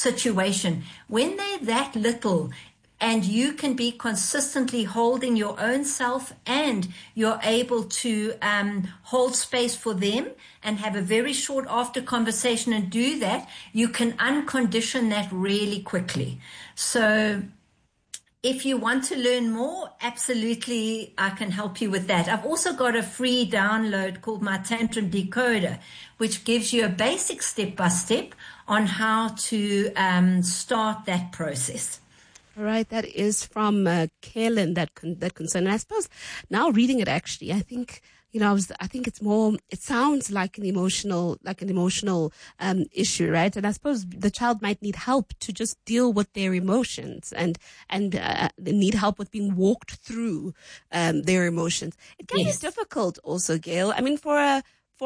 situation. When they're that little, and you can be consistently holding your own self, and you're able to hold space for them and have a very short after conversation and do that, you can uncondition that really quickly. So if you want to learn more, absolutely, I can help you with that. I've also got a free download called my Tantrum Decoder, which gives you a basic step-by-step on how to start that process. All right, that is from Kaylin, that concern. And I suppose now reading it, actually, I think, I think it's more, it sounds like an emotional issue, right? And I suppose the child might need help to just deal with their emotions and they need help with being walked through their emotions. It can be difficult also, Gail. I mean, for a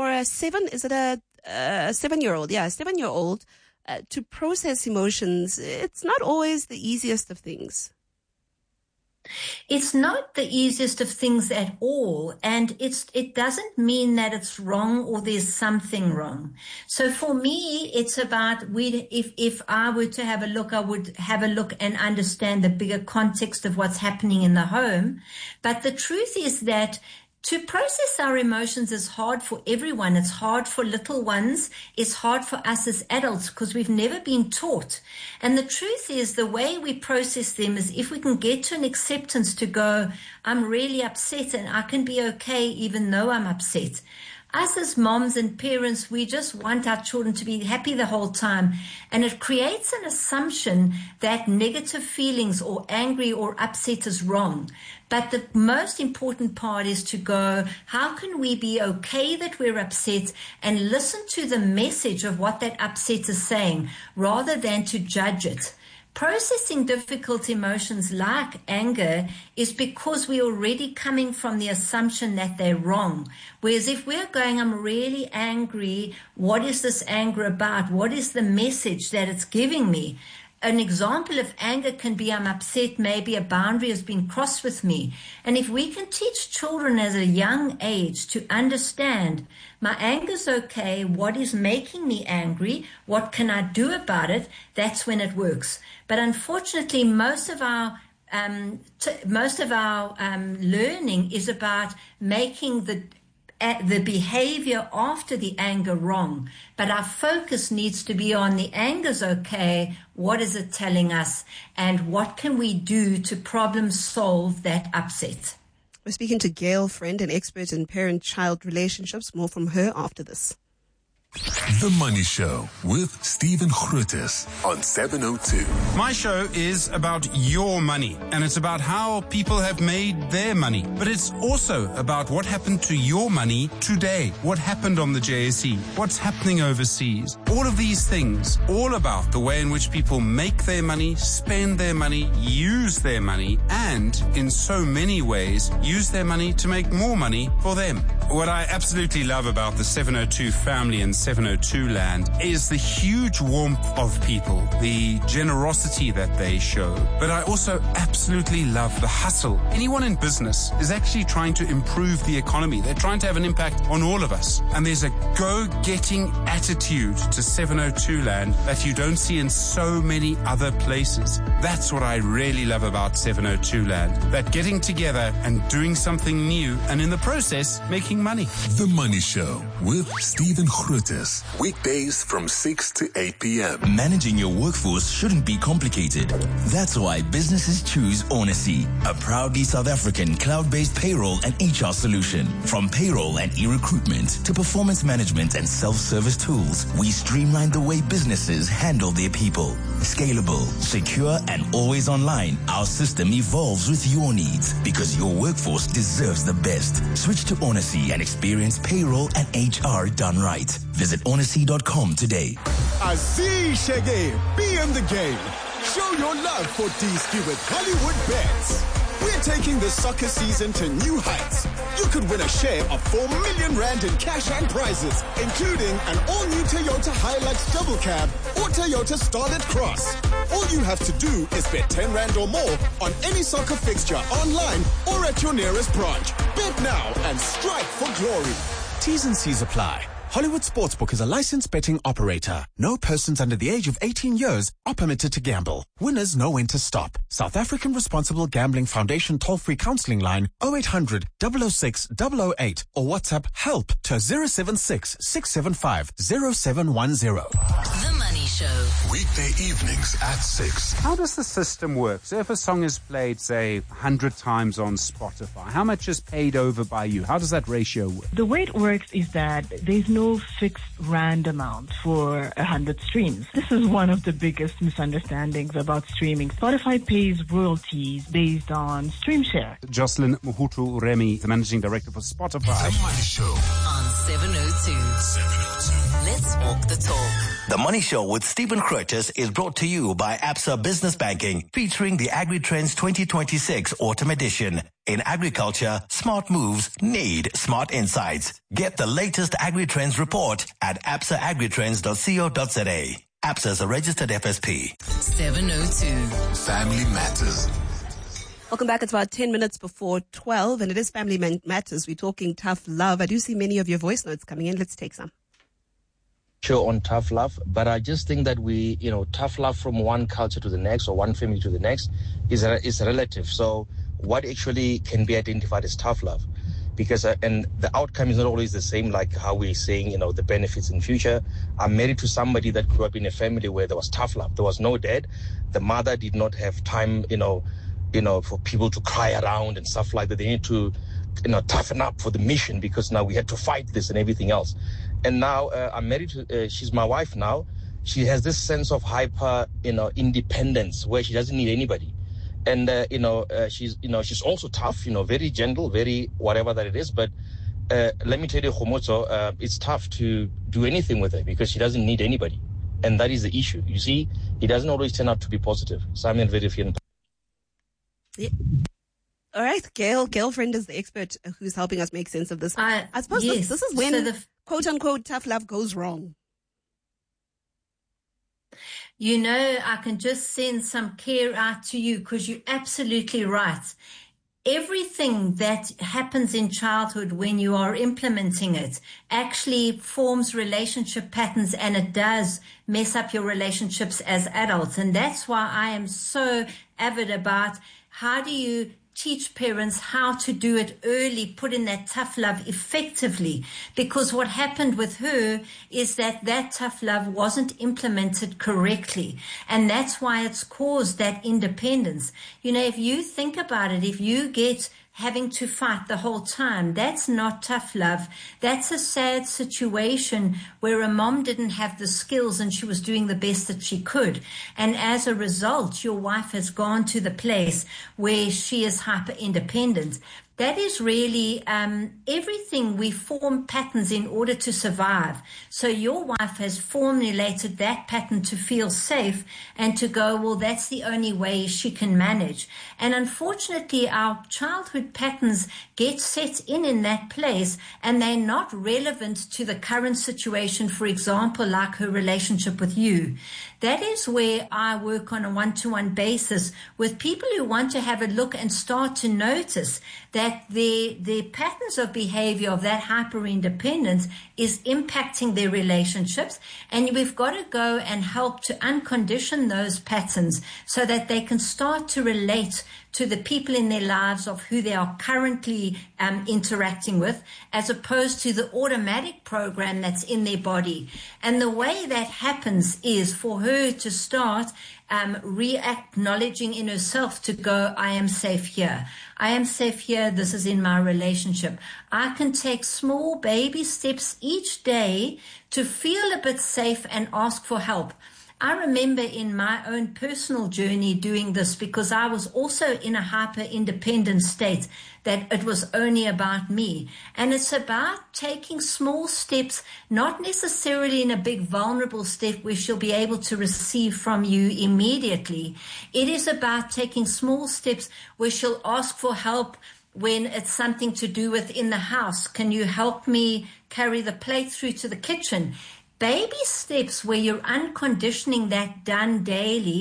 7-year-old? Yeah, a 7-year-old. To process emotions, it's not always the easiest of things. It's not the easiest of things at all, and it doesn't mean that it's wrong or there's something wrong. So for me, it's about if I were to have a look, I would have a look and understand the bigger context of what's happening in the home. But the truth is that to process our emotions is hard for everyone. It's hard for little ones. It's hard for us as adults because we've never been taught. And the truth is the way we process them is if we can get to an acceptance to go, I'm really upset and I can be okay even though I'm upset. Us as moms and parents, we just want our children to be happy the whole time. And it creates an assumption that negative feelings or angry or upset is wrong. But the most important part is to go, how can we be okay that we're upset and listen to the message of what that upset is saying rather than to judge it. Processing difficult emotions like anger is because we're already coming from the assumption that they're wrong. Whereas if we're going, I'm really angry, what is this anger about? What is the message that it's giving me? An example of anger can be I'm upset, maybe a boundary has been crossed with me. And if we can teach children at a young age to understand my anger's okay, what is making me angry, what can I do about it, that's when it works. But unfortunately, most of our learning is about making the behavior after the anger wrong. But our focus needs to be on the anger's okay, what is it telling us, and what can we do to problem solve that upset. We're speaking to Gail Friend, an expert in parent-child relationships. More from her after this. The Money Show with Stephen Grootes on 702. My show is about your money, and it's about how people have made their money. But it's also about what happened to your money today. What happened on the JSE? What's happening overseas? All of these things, all about the way in which people make their money, spend their money, use their money, and in so many ways, use their money to make more money for them. What I absolutely love about the 702 family and 702 land is the huge warmth of people, the generosity that they show. But I also absolutely love the hustle. Anyone in business is actually trying to improve the economy. They're trying to have an impact on all of us. And there's a go-getting attitude to 702 land that you don't see in so many other places. That's what I really love about 702 land. That getting together and doing something new and in the process making money. The Money Show with Stephen Grootes. Weekdays from 6 to 8 p.m. Managing your workforce shouldn't be complicated. That's why businesses choose Onacy, a proudly South African cloud-based payroll and HR solution. From payroll and e-recruitment to performance management and self-service tools, we streamline the way businesses handle their people. Scalable, secure, and always online, our system evolves with your needs because your workforce deserves the best. Switch to Onacy and experience payroll and HR done right. Visit onacy.com today. Aziz Shege, be in the game. Show your love for D-Ski with Hollywood Bets. We're taking the soccer season to new heights. You could win a share of 4 million rand in cash and prizes, including an all-new Toyota Hilux double cab or Toyota Starlet Cross. All you have to do is bet 10 rand or more on any soccer fixture online or at your nearest branch. Bet now and strike for glory. T's and C's apply. Hollywood Sportsbook is a licensed betting operator. No persons under the age of 18 years are permitted to gamble. Winners know when to stop. South African Responsible Gambling Foundation toll-free counseling line 0800 006 008 or WhatsApp help to 076 675 0710. The Money Show. Weekday evenings at 6. How does the system work? So if a song is played, say, 100 times on Spotify, how much is paid over by you? How does that ratio work? The way it works is that there's no fixed rand amount for 100 streams. This is one of the biggest misunderstandings about streaming. Spotify pays royalties based on stream share. Jocelyn Mohutu Remy, the managing director for Spotify. The Money Show On 702. Let's walk the talk. The Money Show with Stephen Curtis is brought to you by Absa Business Banking, featuring the AgriTrends 2026 Autumn Edition. In agriculture, smart moves need smart insights. Get the latest AgriTrends report at absaagritrends.co.za. Absa is a registered FSP. 702. Family Matters. Welcome back. It's about 10 minutes before 12, and it is Family Matters. We're talking tough love. I do see many of your voice notes coming in. Let's take some. Show on tough love, but I just think that tough love from one culture to the next or one family to the next is relative. So what actually can be identified as tough love? Because and the outcome is not always the same, like how we're saying, the benefits in future. I'm married to somebody that grew up in a family where there was tough love. There was no dad. The mother did not have time, for people to cry around and stuff like that. They need to, toughen up for the mission, because now we had to fight this and everything else. And now I'm married to, she's my wife now. She has this sense of hyper, independence where she doesn't need anybody. And, she's also tough, very gentle, very whatever that it is. But let me tell you, Khomotso, it's tough to do anything with her because she doesn't need anybody. And that is the issue. You see, it doesn't always turn out to be positive. Simon, very few. Yeah. All right, Girlfriend is the expert who's helping us make sense of this. I suppose yes. this is when, quote-unquote, tough love goes wrong. I can just send some care out to you because you're absolutely right. Everything that happens in childhood when you are implementing it actually forms relationship patterns, and it does mess up your relationships as adults. And that's why I am so avid about how do you teach parents how to do it early, put in that tough love effectively, because what happened with her is that tough love wasn't implemented correctly, and that's why it's caused that independence. If you think about it, if you get having to fight the whole time, that's not tough love. That's a sad situation where a mom didn't have the skills and she was doing the best that she could. And as a result, your wife has gone to the place where she is hyper independent. That is really everything. We form patterns in order to survive. So your wife has formulated that pattern to feel safe and to go, well, that's the only way she can manage. And unfortunately, our childhood patterns get set in that place, and they're not relevant to the current situation, for example, like her relationship with you. That is where I work on a one-to-one basis with people who want to have a look and start to notice that the patterns of behavior of that hyper-independence is impacting their relationships, and we've got to go and help to uncondition those patterns so that they can start to relate to the people in their lives of who they are currently interacting with, as opposed to the automatic program that's in their body. And the way that happens is for her to start re-acknowledging in herself to go, I am safe here. I am safe here. This is in my relationship. I can take small baby steps each day to feel a bit safe and ask for help. I remember in my own personal journey doing this because I was also in a hyper-independent state that it was only about me. And it's about taking small steps, not necessarily in a big vulnerable step where she'll be able to receive from you immediately. It is about taking small steps where she'll ask for help when it's something to do with in the house. Can you help me carry the plate through to the kitchen? Baby steps where you're unconditioning that done daily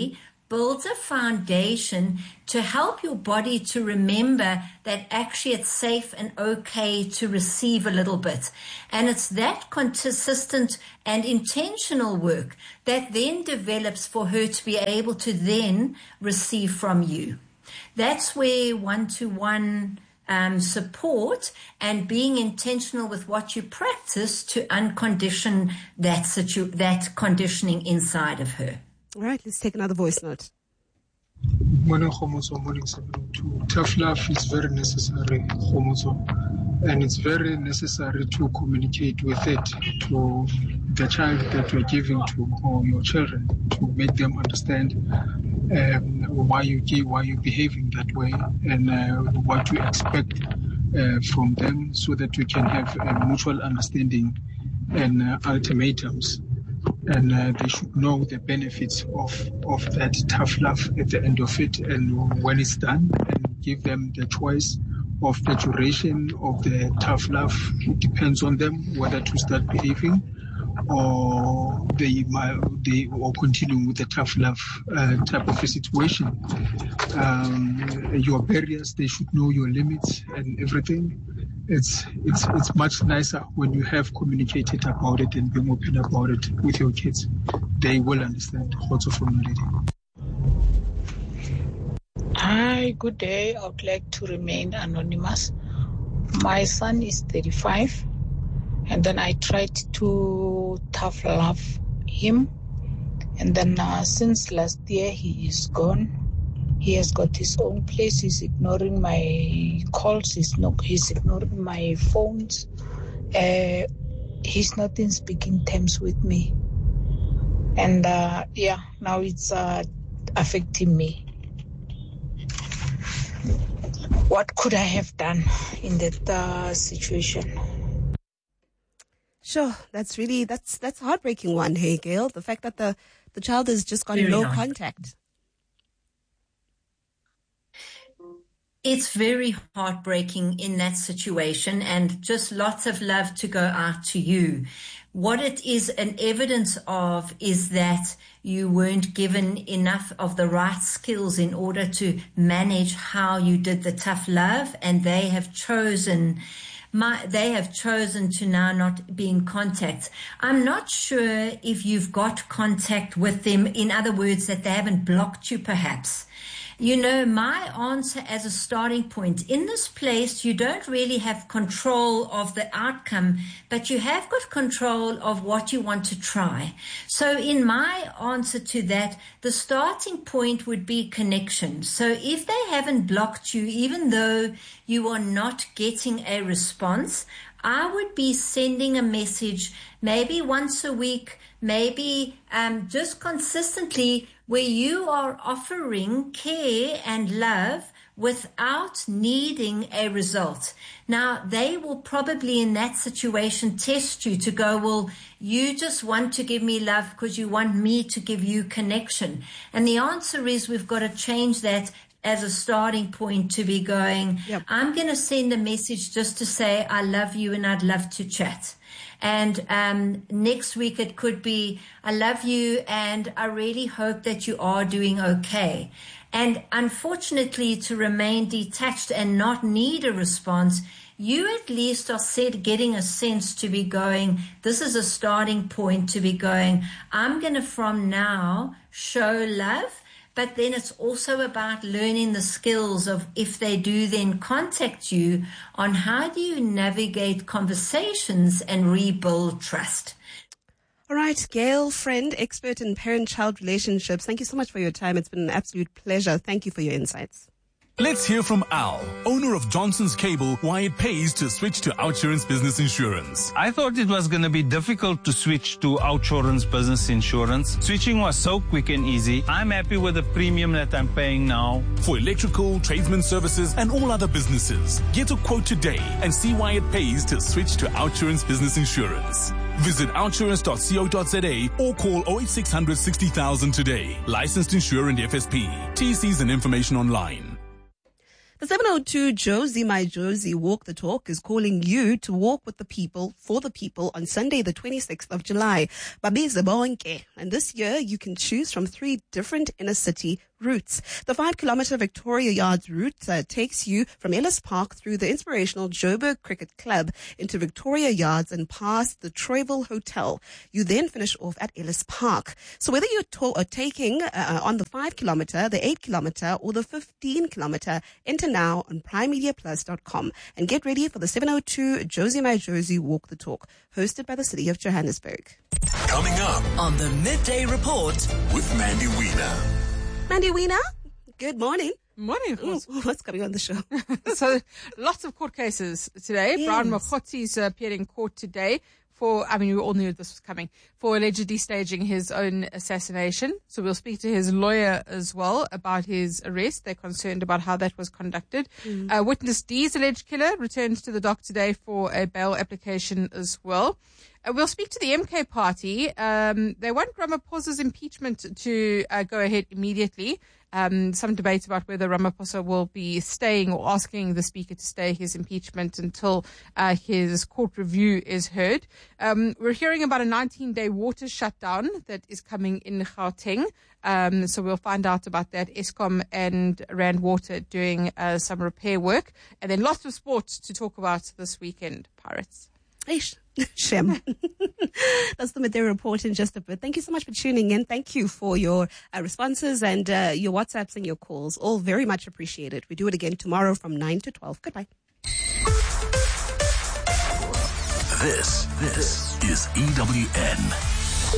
builds a foundation to help your body to remember that actually it's safe and okay to receive a little bit. And it's that consistent and intentional work that then develops for her to be able to then receive from you. That's where one-to-one support and being intentional with what you practice to uncondition that conditioning inside of her. All right, let's take another voice note. Morning, Khomoso. Morning, 702. Tough love is very necessary, Khomoso. And it's very necessary to communicate with it to the child that you're giving to, or your children, to make them understand why you're behaving that way and what you expect from them, so that we can have a mutual understanding and ultimatums. And they should know the benefits of that tough love at the end of it, and when it's done, and give them the choice of the duration of the tough love. It depends on them whether to start behaving or they or continuing with the tough love type of a situation. Your barriers, they should know your limits and everything. It's much nicer when you have communicated about it and being open about it with your kids. They will understand. Also from the lady. Hi, good day. I would like to remain anonymous. My son is 35, and then I tried to tough love him, and then since last year he is gone. He has got his own place. He's ignoring my calls. He's ignoring my phones. He's not in speaking terms with me. And now it's affecting me. What could I have done in that situation? Sure, that's a heartbreaking one, hey, Gail. The fact that the child has just got no contact. It's very heartbreaking in that situation, and just lots of love to go out to you. What it is an evidence of is that you weren't given enough of the right skills in order to manage how you did the tough love, and they have chosen to now not be in contact. I'm not sure if you've got contact with them. In other words, that they haven't blocked you perhaps. You know, my answer as a starting point, in this place, you don't really have control of the outcome, but you have got control of what you want to try. So in my answer to that, the starting point would be connection. So if they haven't blocked you, even though you are not getting a response, I would be sending a message maybe once a week, maybe just consistently, where you are offering care and love without needing a result. Now, they will probably in that situation test you to go, well, you just want to give me love because you want me to give you connection. And the answer is we've got to change that as a starting point to be going, I'm going to send a message just to say I love you and I'd love to chat. And next week it could be, I love you and I really hope that you are doing okay. And unfortunately, to remain detached and not need a response, you at least are getting a sense to be going, this is a starting point to be going, I'm going to from now show love. But then it's also about learning the skills of, if they do then contact you, on how do you navigate conversations and rebuild trust. All right, Gail, friend, expert in parent-child relationships, thank you so much for your time. It's been an absolute pleasure. Thank you for your insights. Let's hear from Al, owner of Johnson's Cable, why it pays to switch to OUTsurance Business Insurance. I thought it was going to be difficult to switch to OUTsurance Business Insurance. Switching was so quick and easy. I'm happy with the premium that I'm paying now. For electrical, tradesman services, and all other businesses, get a quote today and see why it pays to switch to OUTsurance Business Insurance. Visit outsurance.co.za or call 08600 60,000 today. Licensed insurer and FSP. TCs and information online. The 702 Josie My Josie Walk the Talk is calling you to walk with the people, for the people on Sunday, the 26th of July. Babize bonke. And this year you can choose from 3 different inner city routes. The 5-kilometer Victoria Yards route takes you from Ellis Park through the inspirational Joburg Cricket Club into Victoria Yards and past the Troyville Hotel. You then finish off at Ellis Park. So whether you're taking on the 5-kilometer, the 8-kilometer or the 15-kilometer, enter now on primemediaplus.com and get ready for the 702 Josie My Josie Walk the Talk, hosted by the City of Johannesburg. Coming up on the Midday Report with Mandy Wiener. Mandy Wiener, good morning. Morning. What's coming on the show? So, lots of court cases today. Yes. Brown Mokgotsi appeared in court today we all knew this was coming, for allegedly staging his own assassination. So we'll speak to his lawyer as well about his arrest. They're concerned about how that was conducted. Witness D's alleged killer returns to the dock today for a bail application as well. We'll speak to the MK party. They want Ramaphosa's impeachment to go ahead immediately. Some debate about whether Ramaphosa will be staying or asking the speaker to stay his impeachment until his court review is heard. We're hearing about a 19-day water shutdown that is coming in Gauteng. So we'll find out about that. Eskom and Rand Water doing some repair work. And then lots of sports to talk about this weekend. Pirates. Shem. That's the Midday Report in just a bit. Thank you so much for tuning in. Thank you for your responses and your WhatsApps and your calls. All very much appreciated. We do it again tomorrow from 9 to 12. Goodbye. This is EWN.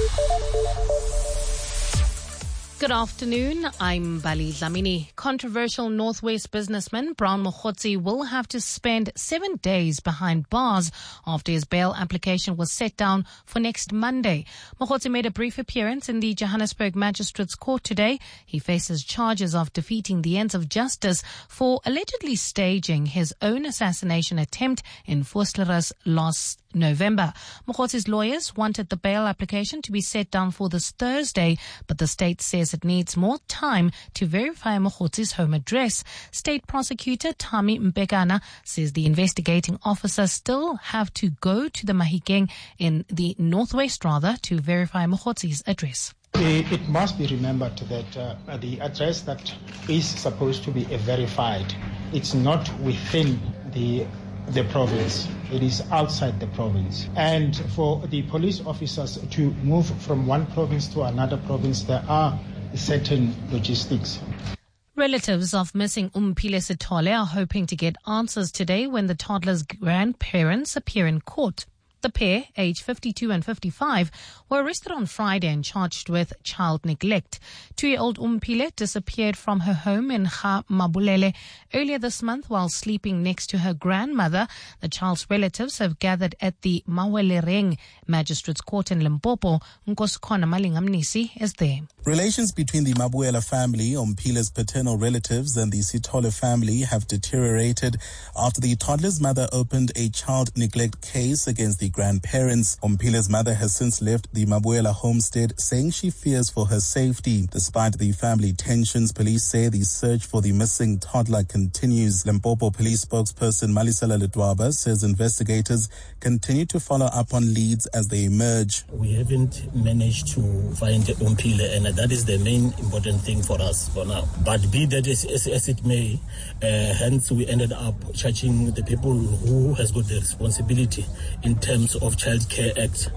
Good afternoon, I'm Bali Dlamini. Controversial Northwest businessman Brown Mokgotsi will have to spend 7 days behind bars after his bail application was set down for next Monday. Mokgotsi made a brief appearance in the Johannesburg Magistrates Court today. He faces charges of defeating the ends of justice for allegedly staging his own assassination attempt in Vosloorus last November. Mokgotsi's lawyers wanted the bail application to be set down for this Thursday, but the state says it needs more time to verify Mokgotsi's home address. State prosecutor Tami Mbekana says the investigating officers still have to go to the Mahikeng in the Northwest to verify Mokgotsi's address. It must be remembered that the address that is supposed to be verified, it's not within the province. It is outside the province. And for the police officers to move from one province to another province, there are certain logistics. Relatives of missing Umphile Sithole are hoping to get answers today when the toddler's grandparents appear in court. The pair, aged 52 and 55, were arrested on Friday and charged with child neglect. 2-year-old Umphile disappeared from her home in Mabulele earlier this month while sleeping next to her grandmother. The child's relatives have gathered at the Mawelereng Magistrates Court in Limpopo. Nkosikhona Malingamnisi is there. Relations between the Mabuela family, Umphile's paternal relatives, and the Sithole family have deteriorated after the toddler's mother opened a child neglect case against the grandparents. Umphile's mother has since left the Mabuela homestead, saying she fears for her safety. Despite the family tensions, police say the search for the missing toddler continues. Limpopo police spokesperson Malisela Ledwaba says investigators continue to follow up on leads as they emerge. We haven't managed to find Umphile, and that is the main important thing for us for now. But be that as it may, hence we ended up charging the people who has got the responsibility in terms of Child Care Act,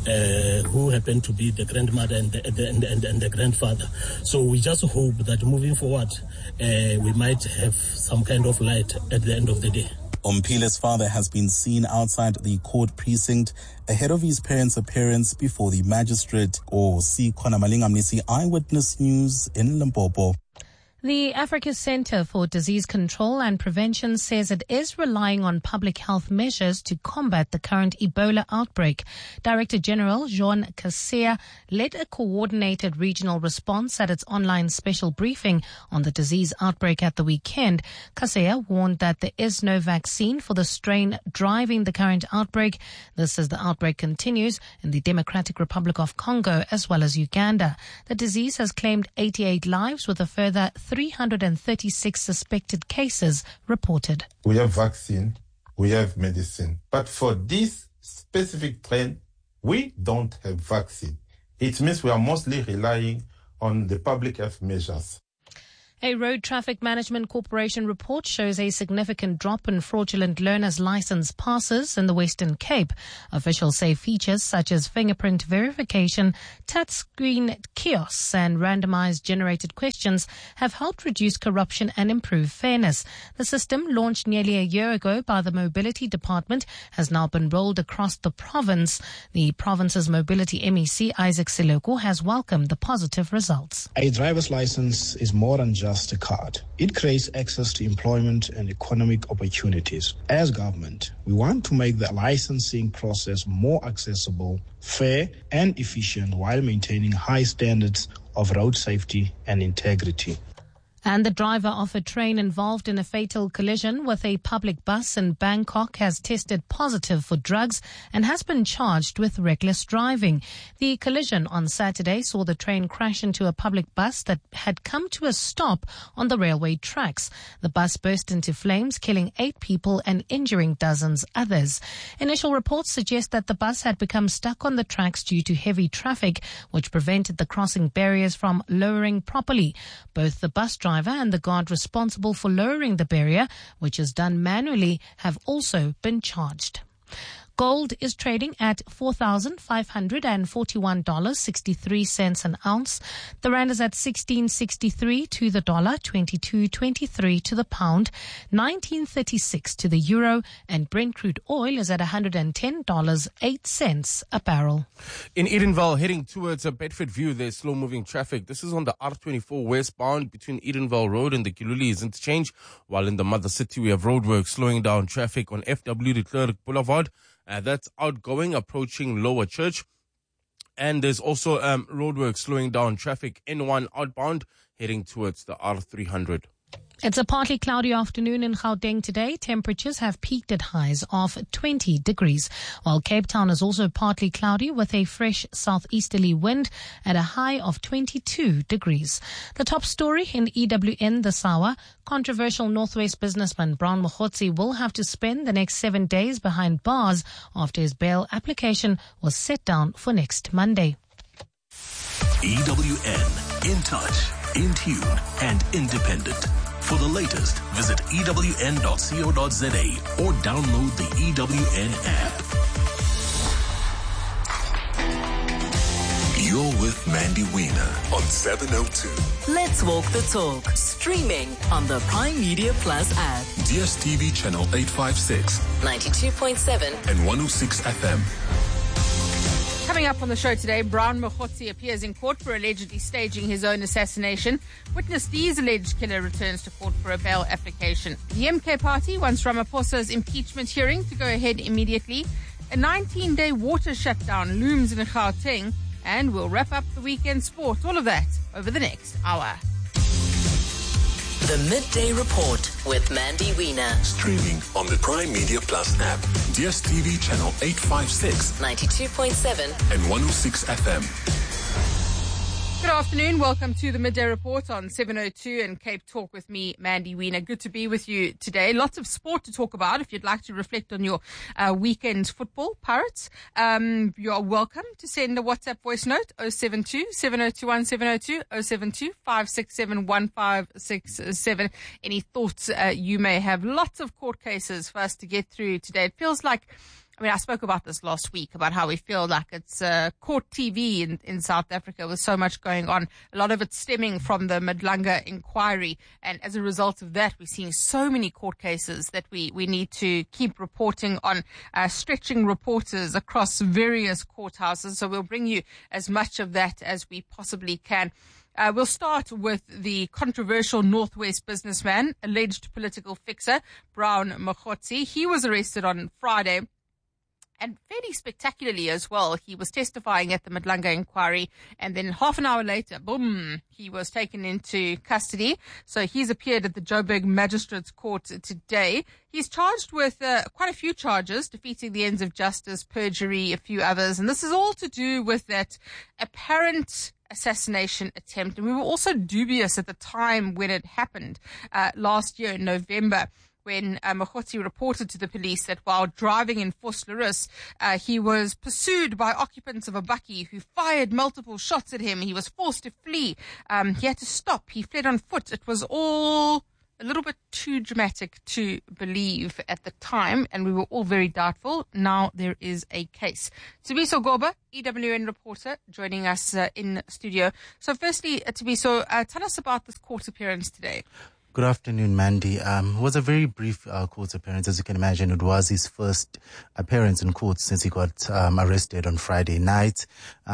who happen to be the grandmother and the grandfather. So we just hope that moving forward, we might have some kind of light at the end of the day. Umphile's father has been seen outside the court precinct ahead of his parents' appearance before the magistrate. Nkosikhona Malingamnisi, Eyewitness News in Limpopo. The Africa Centre for Disease Control and Prevention says it is relying on public health measures to combat the current Ebola outbreak. Director General Jean Kaseya led a coordinated regional response at its online special briefing on the disease outbreak at the weekend. Kaseya warned that there is no vaccine for the strain driving the current outbreak. This as the outbreak continues in the Democratic Republic of Congo as well as Uganda. The disease has claimed 88 lives with a further 336 suspected cases reported. We have vaccine, we have medicine. But for this specific strain, we don't have vaccine. It means we are mostly relying on the public health measures. A Road Traffic Management Corporation report shows a significant drop in fraudulent learner's license passes in the Western Cape. Officials say features such as fingerprint verification, touchscreen kiosks and randomized generated questions have helped reduce corruption and improve fairness. The system, launched nearly a year ago by the Mobility Department, has now been rolled across the province. The province's Mobility MEC, Isaac Siloko, has welcomed the positive results. A driver's license is more than just a card. It creates access to employment and economic opportunities. As government, we want to make the licensing process more accessible, fair, and efficient while maintaining high standards of road safety and integrity. And the driver of a train involved in a fatal collision with a public bus in Bangkok has tested positive for drugs and has been charged with reckless driving. The collision on Saturday saw the train crash into a public bus that had come to a stop on the railway tracks. The bus burst into flames, killing 8 people and injuring dozens others. Initial reports suggest that the bus had become stuck on the tracks due to heavy traffic, which prevented the crossing barriers from lowering properly. Both the bus driver and the guard responsible for lowering the barrier, which is done manually, have also been charged. Gold is trading at $4,541.63 an ounce. The rand is at 16.63 to the dollar, 22.23 to the pound, 19.36 to the euro, and Brent crude oil is at $110.08 a barrel. In Edenville, heading towards Bedford View, there's slow-moving traffic. This is on the R24 westbound between Edenville Road and the Kilulis interchange, while in the mother city we have roadworks slowing down traffic on FW de Klerk Boulevard. That's outgoing, approaching Lower Church. And there's also roadworks slowing down traffic N1 outbound, heading towards the R300. It's a partly cloudy afternoon in Gauteng today. Temperatures have peaked at highs of 20 degrees, while Cape Town is also partly cloudy with a fresh southeasterly wind at a high of 22 degrees. The top story in EWN this hour: controversial Northwest businessman Brown Mokhotsi will have to spend the next 7 days behind bars after his bail application was set down for next Monday. EWN, in touch, in tune, and independent. For the latest, visit ewn.co.za or download the EWN app. You're with Mandy Wiener on 702. Let's walk the talk. Streaming on the Prime Media Plus app. DSTV channel 856, 92.7 and 106 FM. Coming up on the show today, Brown Mokhotsi appears in court for allegedly staging his own assassination. Witness D's alleged killer returns to court for a bail application. The MK party wants Ramaphosa's impeachment hearing to go ahead immediately. A 19-day water shutdown looms in Gauteng. And we'll wrap up the weekend sport. All of that over the next hour. The Midday Report with Mandy Wiener. Streaming on the Prime Media Plus app. DSTV channel 856, 92.7 and 106 FM. Good afternoon. Welcome to the Midday Report on 702 and Cape Talk with me, Mandy Wiener. Good to be with you today. Lots of sport to talk about. If you'd like to reflect on your weekend football, Pirates, you're welcome to send a WhatsApp voice note 072 7021 702 072 567 1567. Any thoughts you may have. Lots of court cases for us to get through today. It feels like, I spoke about this last week, about how we feel like it's court TV in South Africa with so much going on. A lot of it stemming from the Madlanga inquiry. And as a result of that, we're seeing so many court cases that we need to keep reporting on, stretching reporters across various courthouses. So we'll bring you as much of that as we possibly can. We'll start with the controversial Northwest businessman, alleged political fixer, Brown Mokhotsi. He was arrested on Friday and fairly spectacularly as well. He was testifying at the Madlanga inquiry, and then half an hour later, boom, he was taken into custody. So he's appeared at the Joburg Magistrates Court today. He's charged with quite a few charges, defeating the ends of justice, perjury, a few others. And this is all to do with that apparent assassination attempt. And we were also dubious at the time when it happened last year in November, when Mokhotsi reported to the police that while driving in Vosloorus, he was pursued by occupants of a bakkie who fired multiple shots at him. He was forced to flee. He had to stop. He fled on foot. It was all a little bit too dramatic to believe at the time, and we were all very doubtful. Now there is a case. Thabiso Goba, EWN reporter, joining us in studio. So firstly, Thabiso, tell us about this court appearance today. Good afternoon, Mandy. It was a very brief court appearance. As you can imagine, it was his first appearance in court since he got arrested on Friday night.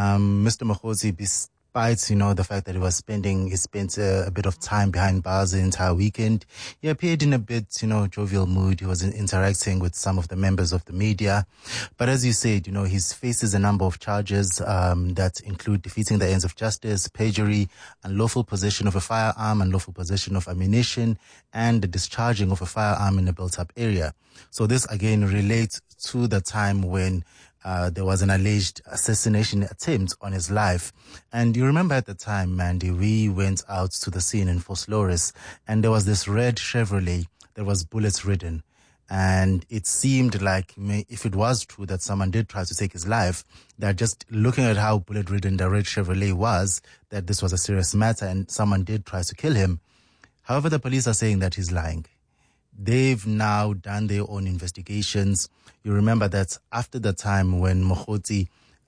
Mr. Mokhotsi, despite, the fact that he spent a bit of time behind bars the entire weekend, he appeared in a bit, jovial mood. He was interacting with some of the members of the media. But as you said, he faces a number of charges that include defeating the ends of justice, perjury, unlawful possession of a firearm, unlawful possession of ammunition, and the discharging of a firearm in a built-up area. So this again relates to the time when there was an alleged assassination attempt on his life. And you remember at the time, Mandy, we went out to the scene in Vosloorus, and there was this red Chevrolet that was bullets ridden. And it seemed like, if it was true that someone did try to take his life, that just looking at how bullet ridden the red Chevrolet was, that this was a serious matter and someone did try to kill him. However, the police are saying that he's lying. They've now done their own investigations. You remember that after the time when Mokhotsi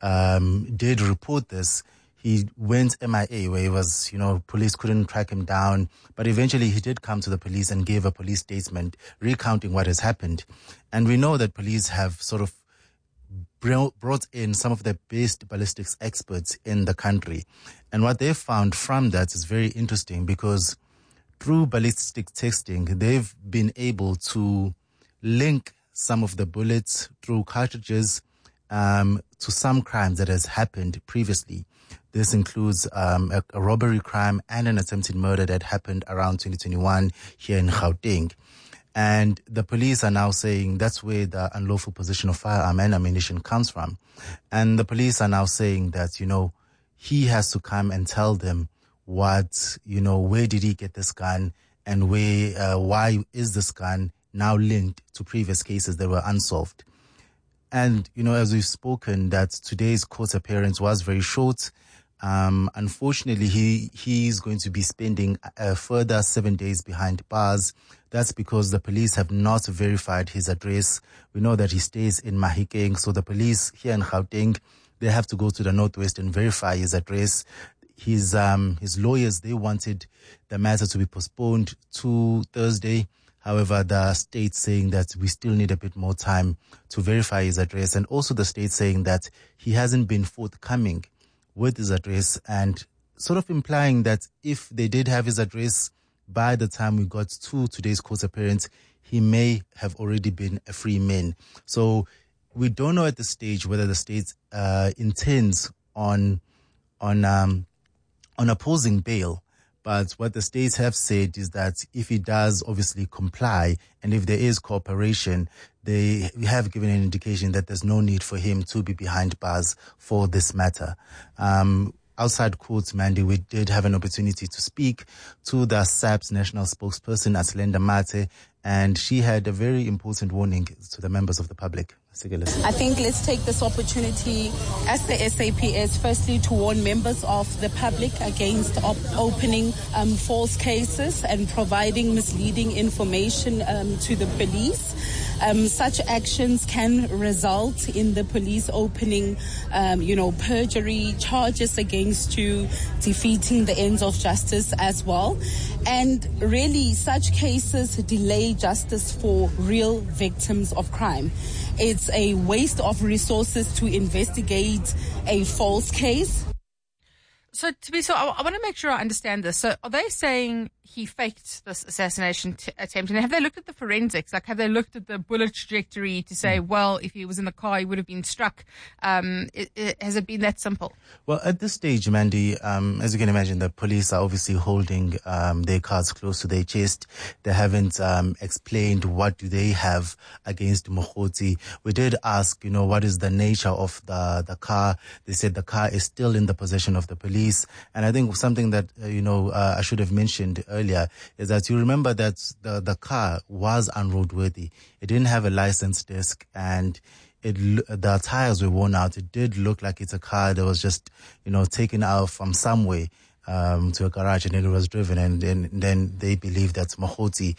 did report this, he went MIA, where he was, police couldn't track him down. But eventually he did come to the police and gave a police statement recounting what has happened. And we know that police have sort of brought in some of the best ballistics experts in the country. And what they found from that is very interesting, because through ballistic testing, they've been able to link some of the bullets through cartridges to some crimes that has happened previously. This includes a robbery crime and an attempted murder that happened around 2021 here in Gauteng. And the police are now saying that's where the unlawful possession of firearm and ammunition comes from. And the police are now saying that, he has to come and tell them what, where did he get this gun, and why is this gun now linked to previous cases that were unsolved. And, as we've spoken, that today's court appearance was very short. Unfortunately, he's going to be spending a further 7 days behind bars. That's because the police have not verified his address. We know that he stays in Mahikeng, so the police here in Gauteng, they have to go to the Northwest and verify his address. His lawyers, they wanted the matter to be postponed to Thursday. However, the state saying that we still need a bit more time to verify his address, and also the state saying that he hasn't been forthcoming with his address, and sort of implying that if they did have his address by the time we got to today's court appearance, he may have already been a free man. So we don't know at this stage whether the state intends on opposing bail. But what the states have said is that if he does obviously comply, and if there is cooperation, they have given an indication that there's no need for him to be behind bars for this matter. Outside court, Mandy, we did have an opportunity to speak to the SAP's national spokesperson, Athlenda Mate, and she had a very important warning to the members of the public. I think let's take this opportunity as the SAPS, firstly to warn members of the public against opening false cases and providing misleading information to the police. Such actions can result in the police opening, perjury charges against you, defeating the ends of justice as well. And really, such cases delay justice for real victims of crime. It's a waste of resources to investigate a false case. So, I want to make sure I understand this. So, are they saying he faked this assassination attempt? And have they looked at the forensics? Like, have they looked at the bullet trajectory to say, well, if he was in the car, he would have been struck? Has it been that simple? Well, at this stage, Mandy, as you can imagine, the police are obviously holding their cards close to their chest. They haven't explained what do they have against Mokhotsi. We did ask, what is the nature of the car? They said the car is still in the possession of the police. And I think something that, I should have mentioned earlier is that you remember that the car was unroadworthy. It didn't have a license disc, and the tires were worn out. It did look like it's a car that was just, taken out from somewhere to a garage, and then it was driven. And then they believe that Mokhotsi,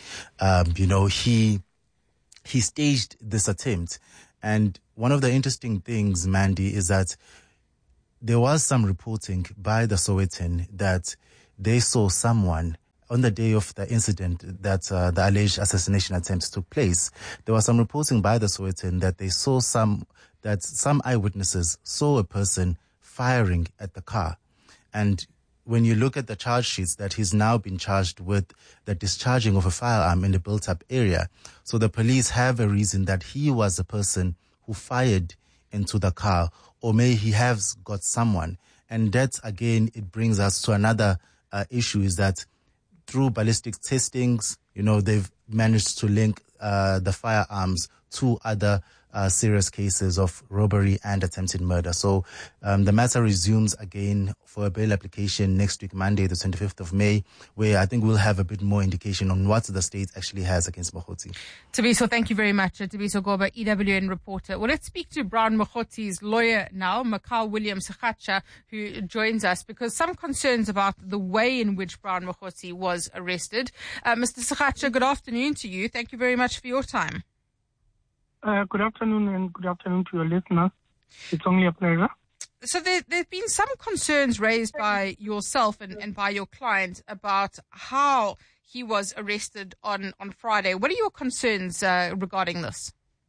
he staged this attempt. And one of the interesting things, Mandy, is that there was some reporting by the Sowetan that they saw someone on the day of the incident that the alleged assassination attempts took place. There was some reporting by the Sowetan that they saw some eyewitnesses saw a person firing at the car. And when you look at the charge sheets, that he's now been charged with the discharging of a firearm in a built-up area. So the police have a reason that he was the person who fired into the car, or may he have got someone. And that, again, it brings us to another issue, is that through ballistic testings, they've managed to link the firearms to other serious cases of robbery and attempted murder. So the matter resumes again for a bail application next week, Monday, the 25th of May, where I think we'll have a bit more indication on what the state actually has against Mokhotsi. Tabiso, thank you very much. Tabiso Goba, EWN reporter. Well, let's speak to Brown Mokhotsi's lawyer now, Makau William Sakhacha, who joins us, because some concerns about the way in which Brown Mokhotsi was arrested. Mr. Sakhacha, good afternoon to you. Thank you very much for your time. Good afternoon, and good afternoon to your listeners. It's only a pleasure. So there've been some concerns raised by yourself and by your client about how he was arrested on Friday. What are your concerns regarding this?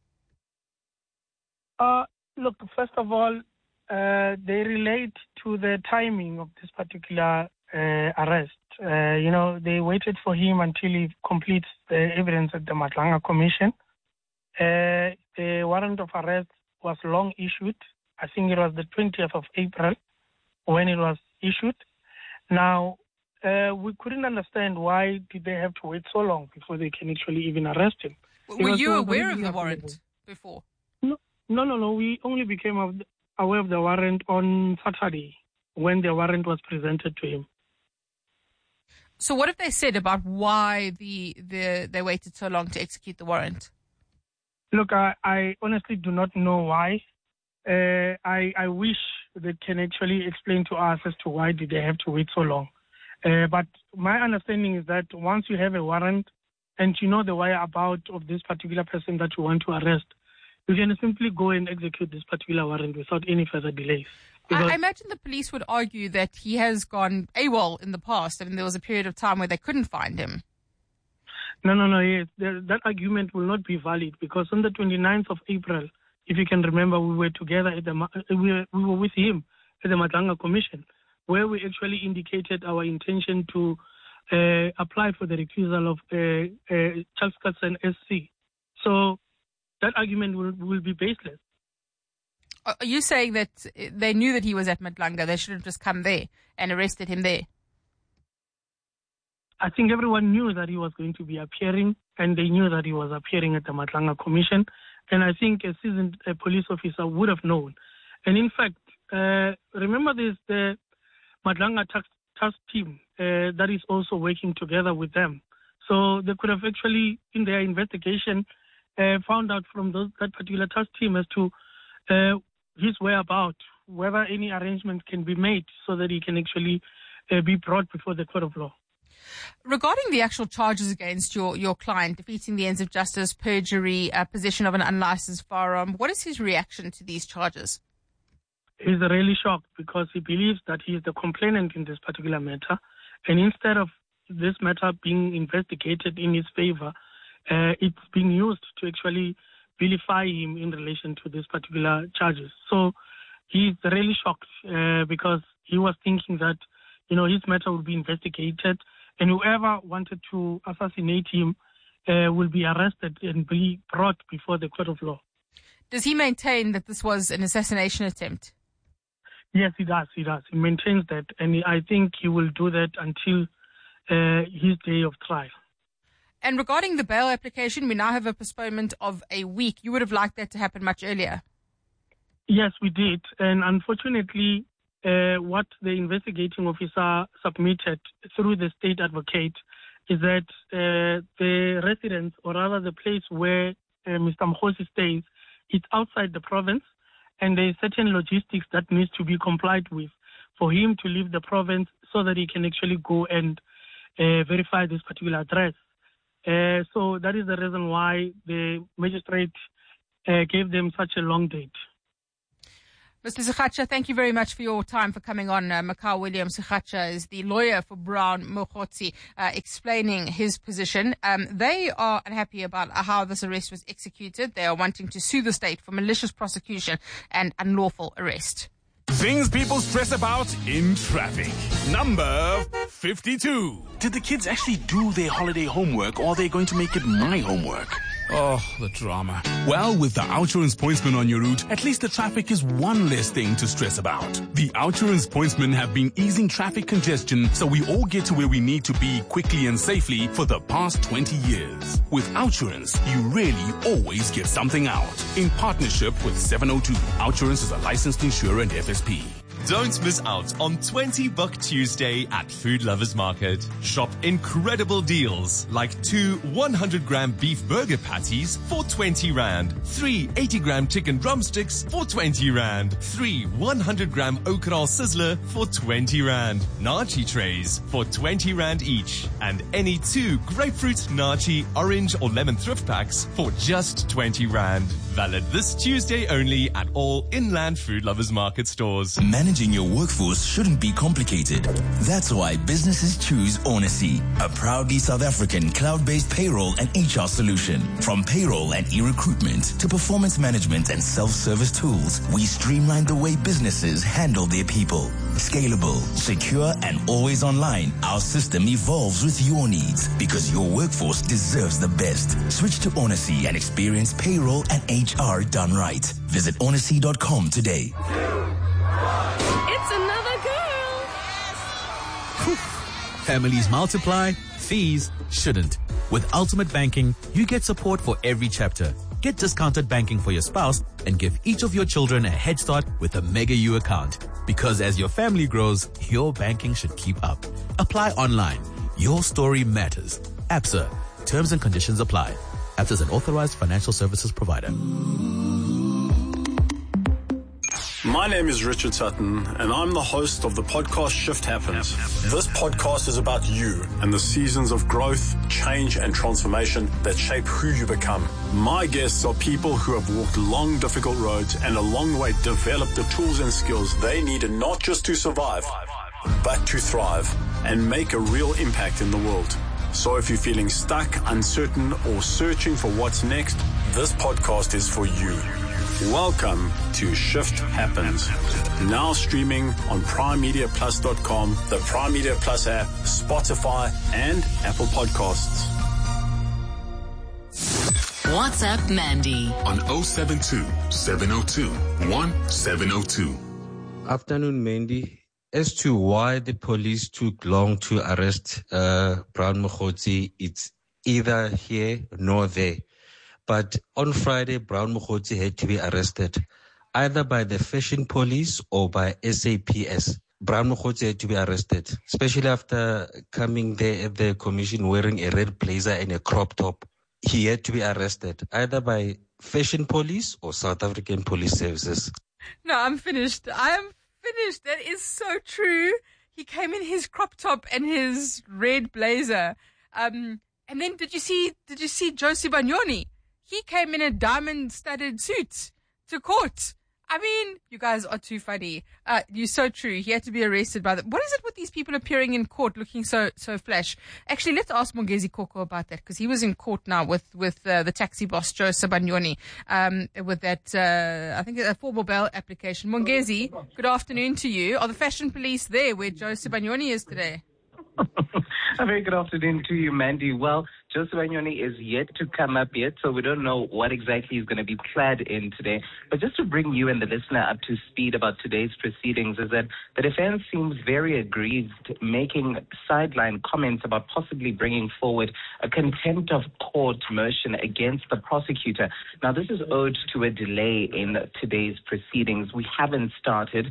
Look, first of all, they relate to the timing of this particular arrest. They waited for him until he completes the evidence at the Matlanga Commission. The warrant of arrest was long issued. I think it was the 20th of April when it was issued. Now, we couldn't understand why did they have to wait so long before they can actually even arrest him. Were you aware of the warrant before? No. We only became aware of the warrant on Saturday when the warrant was presented to him. So what have they said about why they waited so long to execute the warrant? Look, I honestly do not know why. I wish they can actually explain to us as to why did they have to wait so long. But my understanding is that once you have a warrant and you know the whereabouts of this particular person that you want to arrest, you can simply go and execute this particular warrant without any further delays. I imagine the police would argue that he has gone AWOL in the past. I mean, there was a period of time where they couldn't find him. No. Yes, that argument will not be valid, because on the 29th of April, if you can remember, we were together we were with him at the Matlanga Commission, where we actually indicated our intention to apply for the recusal of Charles Katsen SC. So that argument will be baseless. Are you saying that they knew that he was at Matlanga? They should have just come there and arrested him there? I think everyone knew that he was going to be appearing, and they knew that he was appearing at the Matlanga Commission. And I think a seasoned police officer would have known. And in fact, remember the Matlanga task team that is also working together with them. So they could have actually, in their investigation, found out from that particular task team as to his whereabouts, whether any arrangements can be made so that he can actually be brought before the court of law. Regarding the actual charges against your client, defeating the ends of justice, perjury, possession of an unlicensed firearm, what is his reaction to these charges? He's really shocked, because he believes that he is the complainant in this particular matter. And instead of this matter being investigated in his favor, it's being used to actually vilify him in relation to these particular charges. So he's really shocked because he was thinking that, his matter would be investigated and whoever wanted to assassinate him will be arrested and be brought before the court of law. Does he maintain that this was an assassination attempt? Yes, he does. He maintains that, and I think he will do that until his day of trial. And regarding the bail application, we now have a postponement of a week. You would have liked that to happen much earlier. Yes, we did. And unfortunately, what the investigating officer submitted through the state advocate is that the residence, or rather the place where Mr. Mokgosi stays, it's outside the province, and there is certain logistics that needs to be complied with for him to leave the province so that he can actually go and verify this particular address. So that is the reason why the magistrate gave them such a long date. Mr. Sikhatsha, thank you very much for your time, for coming on. Makau William Sikhatsha is the lawyer for Brown Mokgosi, explaining his position. They are unhappy about how this arrest was executed. They are wanting to sue the state for malicious prosecution and unlawful arrest. Things people stress about in traffic. Number 52. Did the kids actually do their holiday homework, or are they going to make it my homework? Oh, the drama. Well, with the OUTsurance Pointsman on your route, at least the traffic is one less thing to stress about. The OUTsurance Pointsmen have been easing traffic congestion so we all get to where we need to be quickly and safely for the past 20 years. With OUTsurance, you really always get something out. In partnership with 702, OUTsurance is a licensed insurer and FSP. Don't miss out on 20 Buck Tuesday at Food Lovers Market. Shop incredible deals like 2 100-gram beef burger patties for 20 Rand, 3 80-gram chicken drumsticks for 20 Rand, 3 100-gram okra sizzler for 20 Rand, nachi trays for 20 Rand each, and any 2 grapefruit, nachi, orange or lemon thrift packs for just 20 Rand. Valid this Tuesday only at all Inland Food Lovers Market stores. Managing your workforce shouldn't be complicated. That's why businesses choose Onacy, a proudly South African cloud-based payroll and HR solution. From payroll and e-recruitment to performance management and self-service tools, we streamline the way businesses handle their people. Scalable, secure, and always online, our system evolves with your needs because your workforce deserves the best. Switch to Onacy and experience payroll and HR done right. Visit onacy.com today. It's another girl. Families multiply, fees shouldn't. With Ultimate Banking, you get support for every chapter. Get discounted banking for your spouse and give each of your children a head start with a Mega U account. Because as your family grows, your banking should keep up. Apply online. Your story matters. ABSA. Terms and conditions apply. ABSA is an authorized financial services provider. My name is Richard Sutton, and I'm the host of the podcast Shift Happens. This podcast is about you and the seasons of growth, change, and transformation that shape who you become. My guests are people who have walked long, difficult roads and along the way developed the tools and skills they needed not just to survive, but to thrive and make a real impact in the world. So if you're feeling stuck, uncertain, or searching for what's next, this podcast is for you. Welcome to Shift Happens. Now streaming on PrimeMediaPlus.com, the Prime Media Plus app, Spotify, and Apple Podcasts. WhatsApp Mandy on 072-702-1702. Afternoon, Mandy. As to why the police took long to arrest Brown Mokgosi, it's either here nor there. But on Friday, Brown Mokgosi had to be arrested either by the fashion police or by SAPS. Brown Mokgosi had to be arrested, especially after coming there at the commission wearing a red blazer and a crop top. He had to be arrested either by fashion police or South African Police Services. No, I'm finished. I am finished. That is so true. He came in his crop top and his red blazer. And then did you see Josie Banyoni? He came in a diamond-studded suit to court. I mean, you guys are too funny. You're so true. He had to be arrested by what is it with these people appearing in court looking so flash? Actually, let's ask Mongezi Koko about that, because he was in court now with the taxi boss, Joe Sabanyoni, with that, I think a formal bail application. Mongezi, good afternoon to you. Are the fashion police there where Joe Sabanyoni is today? A very good afternoon to you, Mandy. Well, Joseph Anyoni is yet to come up yet, so we don't know what exactly he's going to be clad in today. But just to bring you and the listener up to speed about today's proceedings is that the defense seems very aggrieved, making sideline comments about possibly bringing forward a contempt of court motion against the prosecutor. Now, this is owed to a delay in today's proceedings. We haven't started.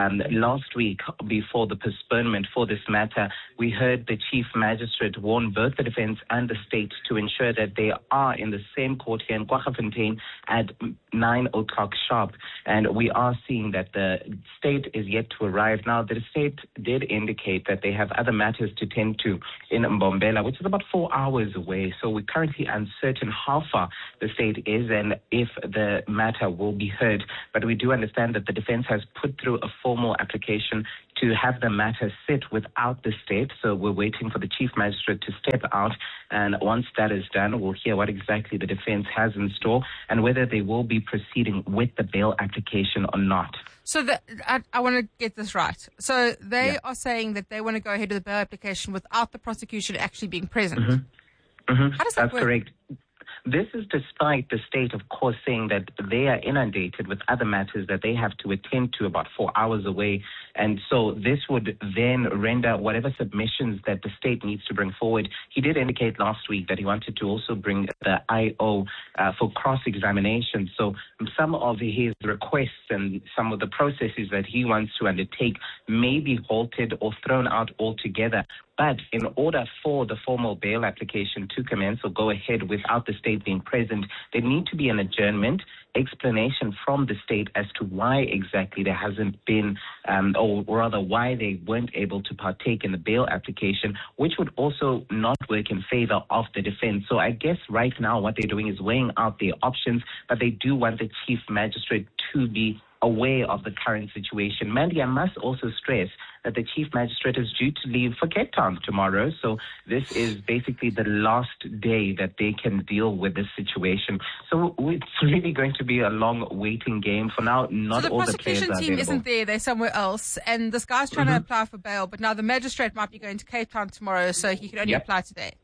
Last week, before the postponement for this matter, we heard the chief magistrate warn both the defense and the state to ensure that they are in the same court here in Kwaggafontein at 9 o'clock sharp. And we are seeing that the state is yet to arrive. Now, the state did indicate that they have other matters to tend to in Mbombela, which is about 4 hours away. So we're currently uncertain how far the state is and if the matter will be heard. But we do understand that the defense has put through a formal application to have the matter sit without the state. So we're waiting for the chief magistrate to step out. And once that is done, we'll hear what exactly the defense has in store and whether they will be proceeding with the bail application or not. So I want to get this right. So they are saying that they want to go ahead with the bail application without the prosecution actually being present. Mm-hmm. Mm-hmm. How does that work? That's correct. This is despite the state, of course, saying that they are inundated with other matters that they have to attend to about 4 hours away. And so this would then render whatever submissions that the state needs to bring forward. He did indicate last week that he wanted to also bring the IO for cross-examination. So some of his requests and some of the processes that he wants to undertake may be halted or thrown out altogether. But in order for the formal bail application to commence or go ahead without the state being present, there need to be an adjournment, explanation from the state as to why exactly there hasn't been, or rather why they weren't able to partake in the bail application, which would also not work in favor of the defense. So I guess right now what they're doing is weighing out their options, but they do want the chief magistrate to be aware of the current situation. Mandy, I must also stress that the chief magistrate is due to leave for Cape Town tomorrow. So this is basically the last day that they can deal with this situation. So it's really going to be a long waiting game. For now, not all the players are available. So the prosecution team isn't there, they're somewhere else. And this guy's trying to apply for bail, but now the magistrate might be going to Cape Town tomorrow, so he can only apply today.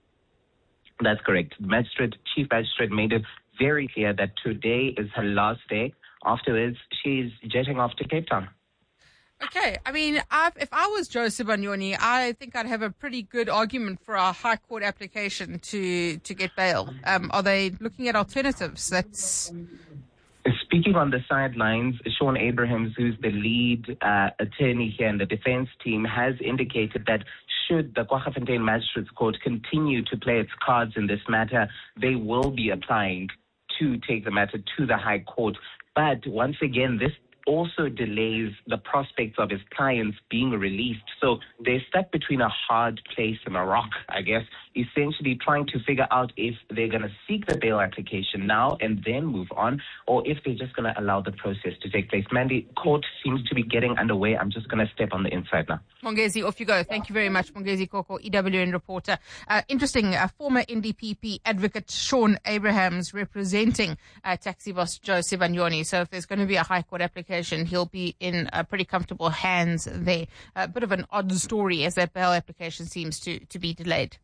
That's correct. Chief magistrate made it very clear that today is her last day. Afterwards, she's jetting off to Cape Town. Okay. I mean, if I was Joseph Anyoni, I think I'd have a pretty good argument for a high court application to get bail. Are they looking at alternatives? Speaking on the sidelines, Sean Abrahams, who's the lead attorney here in the defense team, has indicated that should the Kwaggafontein Magistrates Court continue to play its cards in this matter, they will be applying to take the matter to the High Court. But once again, this also delays the prospects of his clients being released. So they're stuck between a hard place and a rock, I guess, essentially trying to figure out if they're going to seek the bail application now and then move on, or if they're just going to allow the process to take place. Mandy, court seems to be getting underway. I'm just going to step on the inside now. Mongezi, off you go. Thank you very much, Mongezi Koko, EWN reporter. Interesting, former NDPP advocate Sean Abrahams representing taxi boss Joseph Anyoni. So if there's going to be a High Court application, he'll be in pretty comfortable hands there. A bit of an odd story as that bail application seems to be delayed.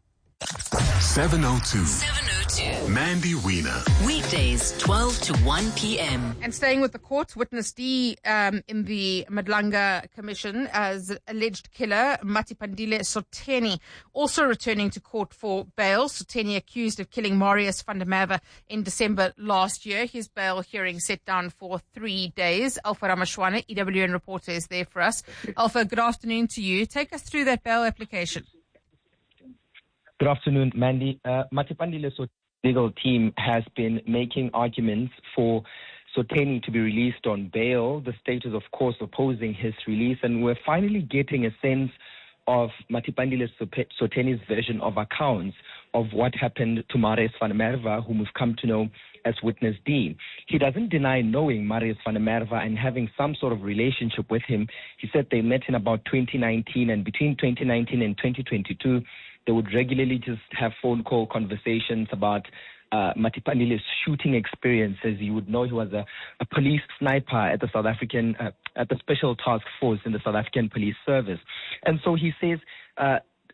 702. Mandy Wiener. Weekdays, 12 to 1 p.m. And staying with the court, witness D in the Madlanga Commission as alleged killer Matipandile Sotheni also returning to court for bail. Sotheni accused of killing Marius van der Merwe in December last year. His bail hearing set down for 3 days. Alpha Ramashwana, EWN reporter, is there for us. Alpha, good afternoon to you. Take us through that bail application. Good afternoon, Mandy. Matipandile's legal team has been making arguments for Sotheni to be released on bail. The state is, of course, opposing his release, and we're finally getting a sense of Matipandile Sotheni's version of accounts of what happened to Marius van der Merwe, whom we've come to know as Witness D. He doesn't deny knowing Marius van der Merwe and having some sort of relationship with him. He said they met in about 2019, and between 2019 and 2022, they would regularly just have phone call conversations about Matipandile's shooting experiences. You would know he was a police sniper at the South African, at the Special Task Force in the South African Police Service. And so he says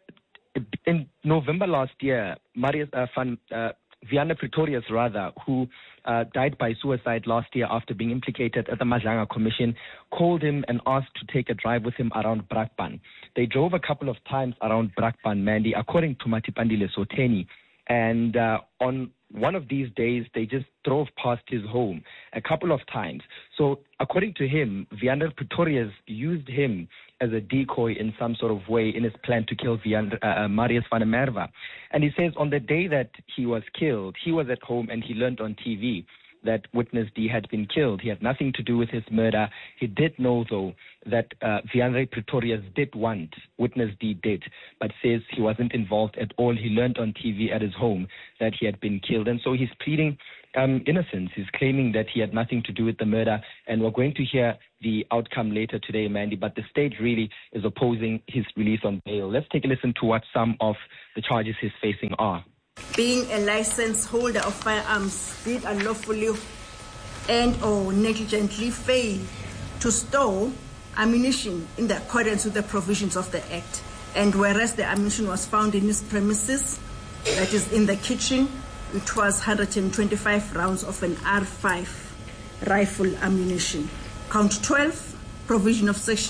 in November last year, Viana Pretorius, who died by suicide last year after being implicated at the Madlanga Commission, called him and asked to take a drive with him around Brakpan. They drove a couple of times around Brakpan, Mandy, according to Matipandile Soteni. And on one of these days, they just drove past his home a couple of times. So according to him, Viana Pretorius used him as a decoy in some sort of way in his plan to kill Marius van der Merwe. And he says on the day that he was killed, he was at home and he learned on TV that Witness D had been killed. He had nothing to do with his murder. He did know, though, that Viana Pretorius did want Witness D dead, but says he wasn't involved at all. He learned on TV at his home that he had been killed. And so he's pleading innocence. He's claiming that he had nothing to do with the murder. And we're going to hear the outcome later today, Mandy, but the state really is opposing his release on bail. Let's take a listen to what some of the charges he's facing are. Being a license holder of firearms did unlawfully and or negligently fail to store ammunition in the accordance with the provisions of the Act. And whereas the ammunition was found in his premises, that is in the kitchen, it was 125 rounds of an R5 rifle ammunition. Count 12, contravention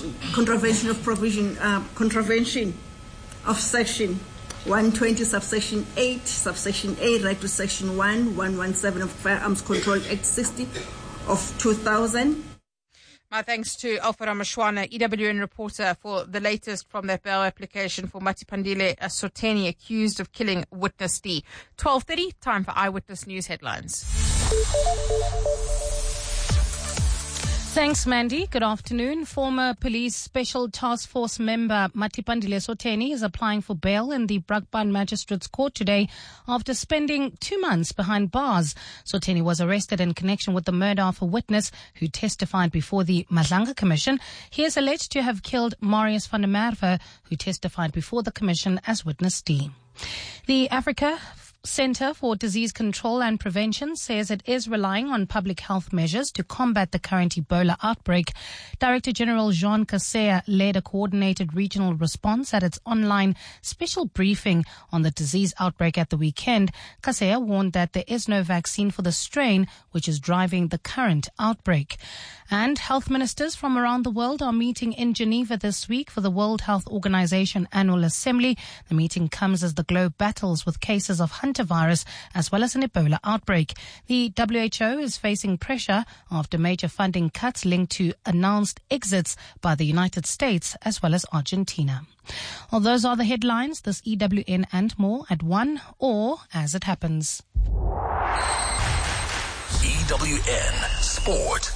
of section 120 subsection 8 subsection A right to section 1117 of Firearms Control Act 60 of 2000. My thanks to Alfred Amashwana, EWN reporter, for the latest from that bail application for Matipandile Soteni, accused of killing Witness D. 12:30, time for Eyewitness News headlines. Thanks, Mandy. Good afternoon. Former police special task force member Matipandile Soteni is applying for bail in the Brakpan Magistrates Court today after spending 2 months behind bars. Soteni was arrested in connection with the murder of a witness who testified before the Madlanga Commission. He is alleged to have killed Marius van der Merwe, who testified before the commission as witness D. The Africa Center for Disease Control and Prevention says it is relying on public health measures to combat the current Ebola outbreak. Director General Jean Kaseya led a coordinated regional response at its online special briefing on the disease outbreak at the weekend. Kaseya warned that there is no vaccine for the strain which is driving the current outbreak. And health ministers from around the world are meeting in Geneva this week for the World Health Organization Annual Assembly. The meeting comes as the globe battles with cases of hantavirus as well as an Ebola outbreak. The WHO is facing pressure after major funding cuts linked to announced exits by the United States as well as Argentina. Well, those are the headlines. This EWN and more at 1 or as it happens. EWN Sport.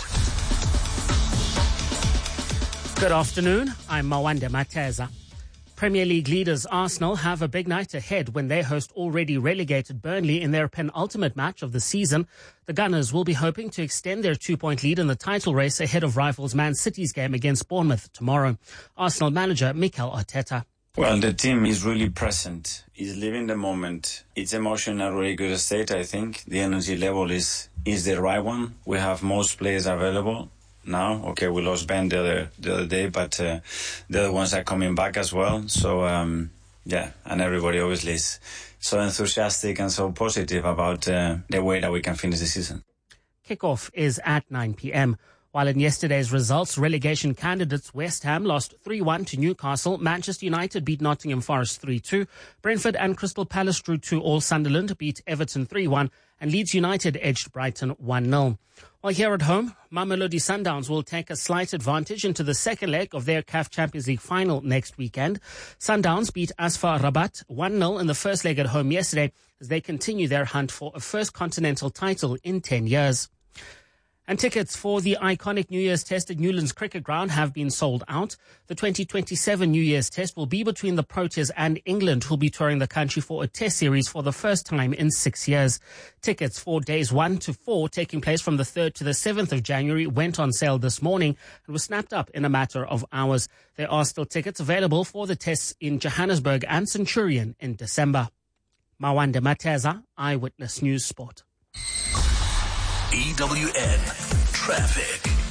Good afternoon, I'm Mawanda Mateza. Premier League leaders Arsenal have a big night ahead when they host already relegated Burnley in their penultimate match of the season. The Gunners will be hoping to extend their 2-point lead in the title race ahead of rivals Man City's game against Bournemouth tomorrow. Arsenal manager Mikel Arteta. Well, the team is really present, is living the moment. It's emotional, really good state, I think. The energy level is the right one. We have most players available now. Okay, we lost Ben the other day, but the other ones are coming back as well. So, and everybody obviously is so enthusiastic and so positive about the way that we can finish the season. Kickoff is at 9 p.m. While in yesterday's results, relegation candidates West Ham lost 3-1 to Newcastle, Manchester United beat Nottingham Forest 3-2, Brentford and Crystal Palace drew 2-2, Sunderland beat Everton 3-1, and Leeds United edged Brighton 1-0. While here at home, Mamelodi Sundowns will take a slight advantage into the second leg of their CAF Champions League final next weekend. Sundowns beat Asfar Rabat 1-0 in the first leg at home yesterday as they continue their hunt for a first continental title in 10 years. And tickets for the iconic New Year's Test at Newlands Cricket Ground have been sold out. The 2027 New Year's Test will be between the Proteas and England, who'll be touring the country for a test series for the first time in 6 years. Tickets for days 1 to 4, taking place from the 3rd to the 7th of January, went on sale this morning and were snapped up in a matter of hours. There are still tickets available for the tests in Johannesburg and Centurion in December. Mawanda Mateza, Eyewitness News Sport. EWN Traffic.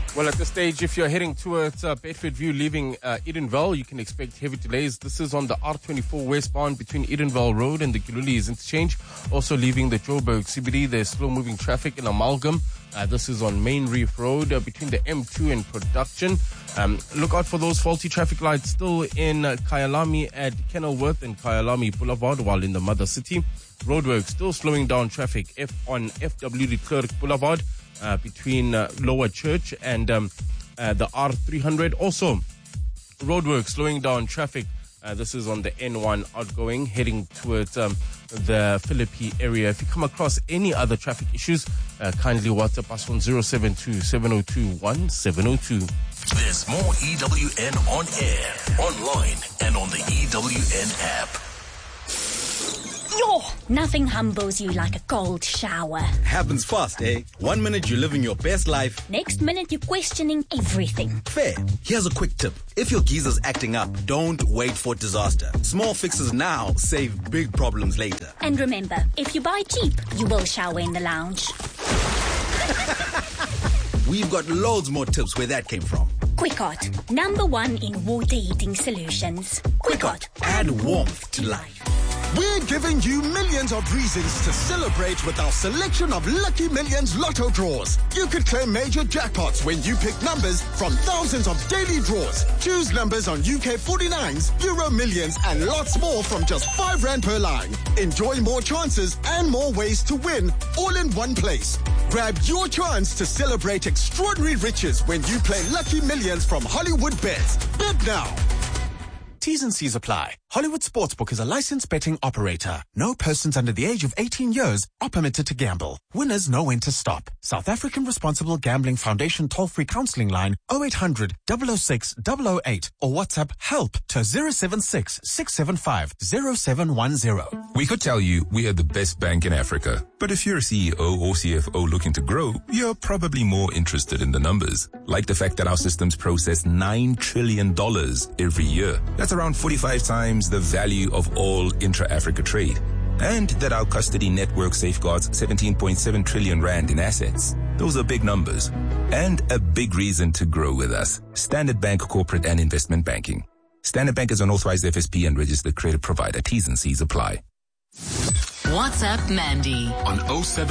Well, at this stage, if you're heading towards Bedford View, leaving Edenvale, you can expect heavy delays. This is on the R24 westbound between Edenvale Road and the Giluli's interchange. Also leaving the Joburg CBD, there's slow-moving traffic in Amalgam. This is on Main Reef Road between the M2 and Production. Look out for those faulty traffic lights still in Kyalami at Kenilworth and Kyalami Boulevard, while in the Mother City. Roadworks still slowing down traffic on FW de Klerk Boulevard between Lower Church and the R300. Also, roadworks slowing down traffic. This is on the N1 outgoing, heading towards the Philippi area. If you come across any other traffic issues, kindly WhatsApp us on 072-702-1702. There's more EWN on air, online, and on the EWN app. Yo, nothing humbles you like a cold shower. Happens fast, eh? 1 minute you're living your best life. Next minute you're questioning everything. Fair. Here's a quick tip. If your geezer's acting up, don't wait for disaster. Small fixes now save big problems later. And remember, if you buy cheap, you will shower in the lounge. We've got loads more tips where that came from. Quickot, #1 in water heating solutions. Quickot, add warmth to life. We're giving you millions of reasons to celebrate with our selection of Lucky Millions Lotto draws. You could claim major jackpots when you pick numbers from thousands of daily draws. Choose numbers on UK 49s, Euro Millions, and lots more from just R5 per line. Enjoy more chances and more ways to win, all in one place. Grab your chance to celebrate extraordinary riches when you play Lucky Millions from Hollywood Bets. Bet now. T's and C's apply. Hollywood Sportsbook is a licensed betting operator. No persons under the age of 18 years are permitted to gamble. Winners know when to stop. South African Responsible Gambling Foundation toll-free counseling line 0800 006 008 or WhatsApp help to 076 675 0710. We could tell you we are the best bank in Africa. But if you're a CEO or CFO looking to grow, you're probably more interested in the numbers. Like the fact that our systems process $9 trillion every year. That's around 45 times the value of all intra-Africa trade. And that our custody network safeguards 17.7 trillion rand in assets. Those are big numbers. And a big reason to grow with us. Standard Bank Corporate and Investment Banking. Standard Bank is an authorized FSP and registered credit provider. T's and C's apply. WhatsApp Mandy on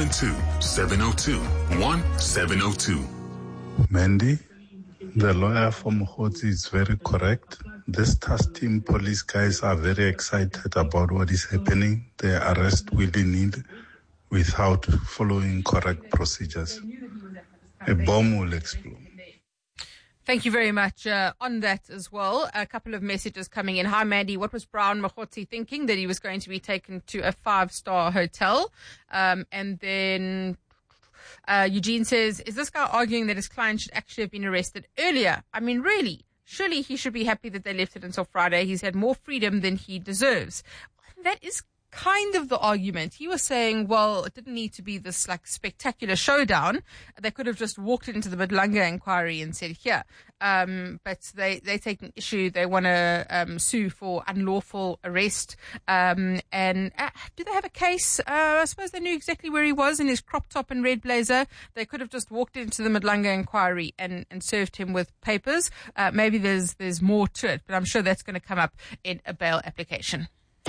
072-702-1702. Mandy, the lawyer for Mokgotsi is very correct. This task team police guys are very excited about what is happening. They arrest willy-nilly without following correct procedures. A bomb will explode. Thank you very much on that as well. A couple of messages coming in. Hi, Mandy. What was Brown Mokgotsi thinking? That he was going to be taken to a 5-star hotel? And then Eugene says, is this guy arguing that his client should actually have been arrested earlier? I mean, really? Surely he should be happy that they left it until Friday. He's had more freedom than he deserves. That is kind of the argument. He was saying, well, it didn't need to be this like spectacular showdown. They could have just walked into the Madlanga inquiry and said, here. But they take an issue. They want to sue for unlawful arrest. And do they have a case? I suppose they knew exactly where he was in his crop top and red blazer. They could have just walked into the Madlanga inquiry and served him with papers. Maybe there's more to it, but I'm sure that's going to come up in a bail application.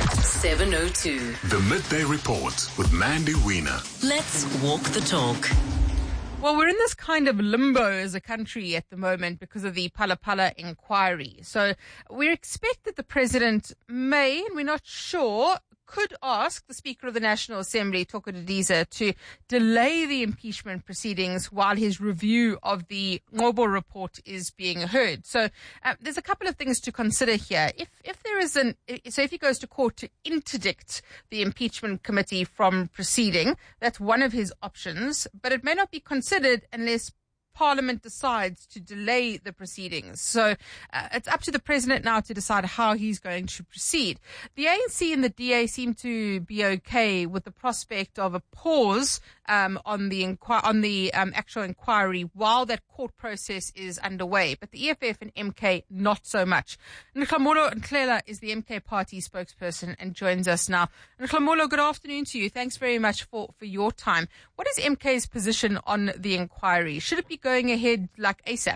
702. The Midday Report with Mandy Wiener. Let's walk the talk. Well, we're in this kind of limbo as a country at the moment because of the Phala Phala inquiry. So we expect that the president may, and we're not sure, could ask the Speaker of the National Assembly, Thoko Didiza, to delay the impeachment proceedings while his review of the Ngobo report is being heard. So there's a couple of things to consider here. If there is if he goes to court to interdict the impeachment committee from proceeding, that's one of his options, but it may not be considered unless Parliament decides to delay the proceedings. So it's up to the president now to decide how he's going to proceed. The ANC and the DA seem to be okay with the prospect of a pause on the actual inquiry while that court process is underway. But the EFF and MK, not so much. Nkhlamolo Ntlela is the MK party spokesperson and joins us now. Nkhlamolo, good afternoon to you. Thanks very much for your time. What is MK's position on the inquiry? Should it be going ahead like ASAP?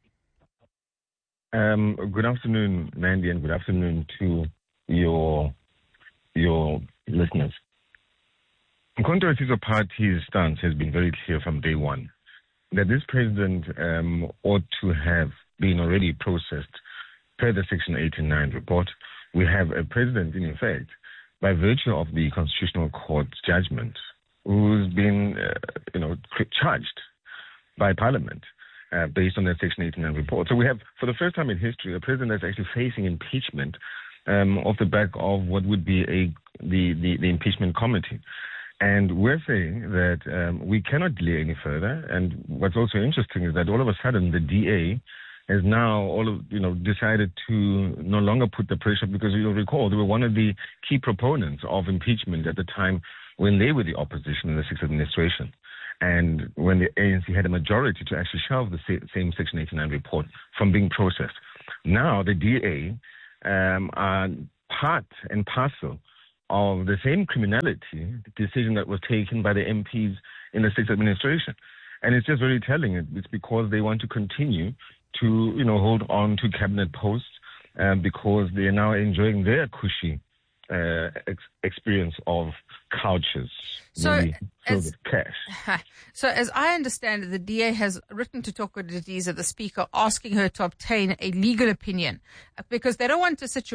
Good afternoon, Mandy, and good afternoon to your listeners. Mkhonto we Sizwe Party's stance has been very clear from day one that this president ought to have been already processed per the Section 89 report. We have a president, in effect, by virtue of the Constitutional Court's judgment, who's been, charged by Parliament based on the Section 89 report. So we have, for the first time in history, a president that's actually facing impeachment off the back of what would be the impeachment committee. And we're saying that we cannot delay any further. And what's also interesting is that all of a sudden the DA has now decided to no longer put the pressure, because you'll recall they were one of the key proponents of impeachment at the time when they were the opposition in the Sixth Administration. And when the ANC had a majority to actually shelve the same Section 89 report from being processed. Now the DA are part and parcel of the same criminality decision that was taken by the MPs in the Sixth Administration. And it's just very telling. It's because they want to continue to, hold on to cabinet posts because they are now enjoying their cushy experience of couches. Really filled with cash. So as I understand it, the DA has written to Toko Didiza, the Speaker, asking her to obtain a legal opinion because they don't want a situation